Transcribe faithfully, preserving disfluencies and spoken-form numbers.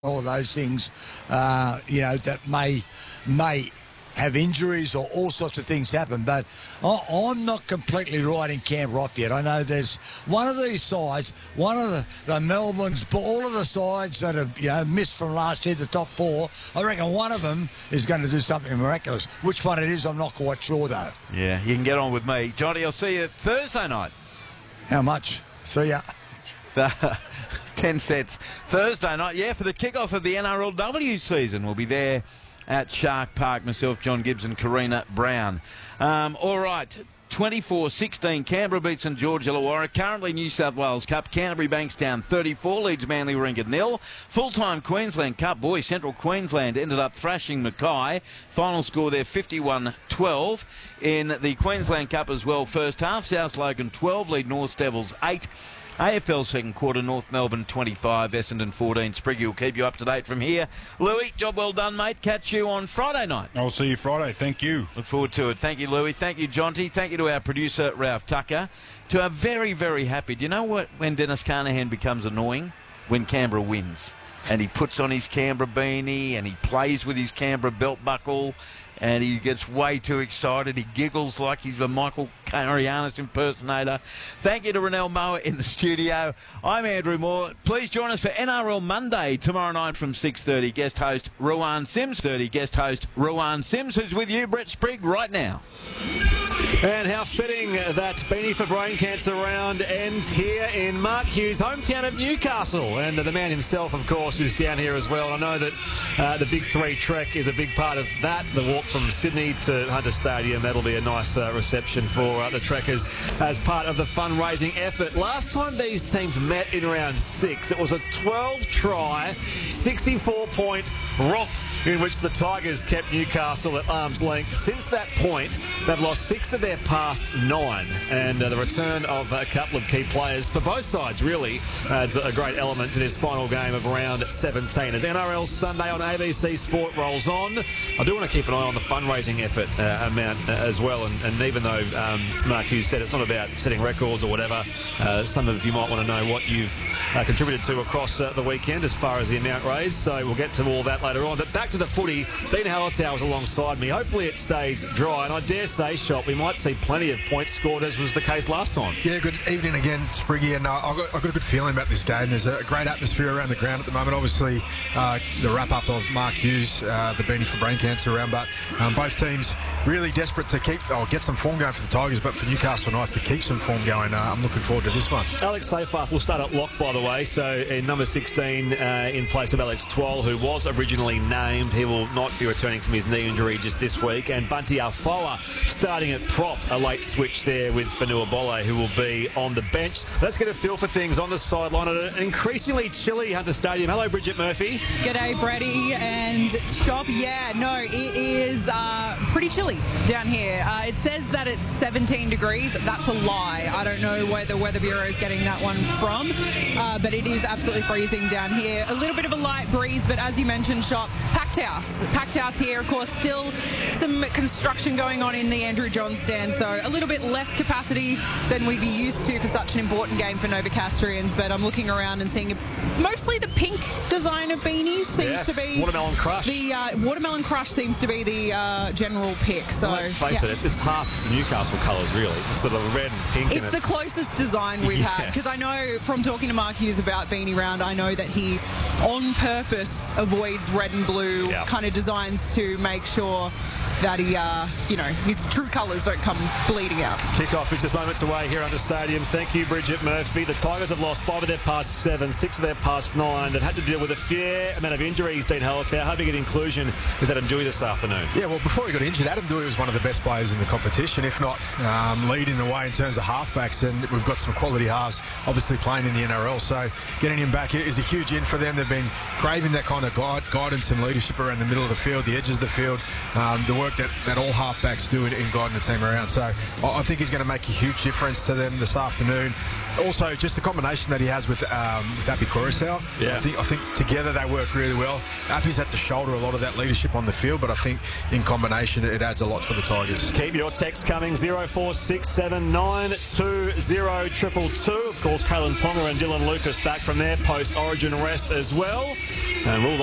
all of those things, uh, you know, that may may have injuries or all sorts of things happen. But I, I'm not completely writing Canberra off yet. I know there's one of these sides, one of the, the Melbournes, but all of the sides that have, you know, missed from last year, the top four, I reckon one of them is going to do something miraculous. Which one it is, I'm not quite sure, though. Yeah, you can get on with me. Johnny, I'll see you Thursday night. How much? See ya. ten cents. Thursday night, yeah, for the kickoff of the N R L W season. We'll be there at Shark Park, myself, John Gibbs and Karina Brown. Um, all right, twenty-four sixteen, Canberra beats St George Illawarra. Currently New South Wales Cup, Canterbury Bankstown thirty-four, leads Manly Warringah nil. Full-time Queensland Cup, boys, Central Queensland ended up thrashing Mackay. Final score there, fifty-one twelve. In the Queensland Cup as well, first half, South Logan twelve, lead North Devils eight. A F L second quarter, North Melbourne twenty-five, Essendon fourteen. Spriggy will keep you up to date from here. Louis, job well done, mate. Catch you on Friday night. I'll see you Friday. Thank you. Look forward to it. Thank you, Louis. Thank you, Jonty. Thank you to our producer, Ralph Tucker. To our very, very happy. Do you know what? When Dennis Carnahan becomes annoying? When Canberra wins. And he puts on his Canberra beanie and he plays with his Canberra belt buckle. And he gets way too excited. He giggles like he's a Michael Carianis impersonator. Thank you to Renell Moa in the studio. I'm Andrew Moore. Please join us for N R L Monday tomorrow night from six thirty. Guest host Ruan Sims. thirty Guest host Ruan Sims, who's with you, Brett Sprigg, right now. And how fitting that Beanie for Brain Cancer round ends here in Mark Hughes' hometown of Newcastle. And the man himself, of course, is down here as well. And I know that uh, the Big Three trek is a big part of that. The walk from Sydney to Hunter Stadium, that'll be a nice uh, reception for uh, the trekkers as part of the fundraising effort. Last time these teams met in round six, it was a twelve try, sixty-four point romp in which the Tigers kept Newcastle at arm's length. Since that point, they've lost six of their past nine, and uh, the return of a couple of key players for both sides really adds a great element to this final game of round seventeen. As N R L Sunday on A B C Sport rolls on, I do want to keep an eye on the fundraising effort uh, amount uh, as well, and, and even though um, Mark Hughes said it's not about setting records or whatever, uh, some of you might want to know what you've uh, contributed to across uh, the weekend as far as the amount raised, so we'll get to all that later on. But back to the footy, Dean Hallertau is alongside me. Hopefully it stays dry, and I dare say, Shop, we might see plenty of points scored as was the case last time. Yeah, good evening again, Spriggy, and uh, I've, got, I've got a good feeling about this game. There's a great atmosphere around the ground at the moment. Obviously, uh, the wrap-up of Mark Hughes, uh, the Beanie for Brain Cancer round, but um, both teams really desperate to keep or get some form going for the Tigers, but for Newcastle, nice to keep some form going. Uh, I'm looking forward to this one. Alex Seyfarth will start at lock, by the way, so in number sixteen uh, in place of Alex Twal, who was originally named. He will not be returning from his knee injury just this week. And Bunty Afoa starting at prop, a late switch there with Fanua Bolle, who will be on the bench. Let's get a feel for things on the sideline at an increasingly chilly Hunter Stadium. Hello, Bridget Murphy. G'day, Brady and Shop. Yeah, no, it is uh, pretty chilly down here. Uh, it says that it's seventeen degrees. That's a lie. I don't know where the Weather Bureau is getting that one from, uh, but it is absolutely freezing down here. A little bit of a light breeze, but as you mentioned, Shop, packed house. Packed house here, of course, still some construction going on in the Andrew John stand, so a little bit less capacity than we'd be used to for such an important game for Novocastrians, but I'm looking around and seeing mostly the pink design of beanies seems yes, to be... Watermelon Crush. The uh, Watermelon Crush seems to be the uh, general pick, so... Well, let's face yeah. it, it's, it's half the Newcastle colours, really. It's sort of red and pink. It's and the it's... closest design we've yes. had, because I know from talking to Mark Hughes about Beanie Round, I know that he on purpose avoids red and blue yeah. kind of designs to make sure that he, uh, you know, his true colours don't come bleeding out. Kickoff is just moments away here at the stadium. Thank you, Bridget Murphy. The Tigers have lost five of their past seven, six of their past nine. They've had to deal with a fair amount of injuries, Dean Hallertau. How big an inclusion is Adam Dewey this afternoon? Yeah, well, before he got injured, Adam Dewey was one of the best players in the competition, if not um, leading the way in terms of halfbacks, and we've got some quality halves obviously playing in the N R L, so getting him back is a huge in for them. They've been craving that kind of guide, guidance and leadership leadership around the middle of the field, the edges of the field, um, the work that, that all halfbacks do in, in guiding the team around. So I, I think he's going to make a huge difference to them this afternoon. Also, just the combination that he has with um, with Appy Coruscant. Yeah. I think I think together they work really well. Appy's had to shoulder a lot of that leadership on the field, but I think in combination it adds a lot for the Tigers. Keep your text coming, zero four six seven nine two zero two two. Of course, Kalen Ponga and Dylan Lucas back from their post-Origin rest as well. And we'll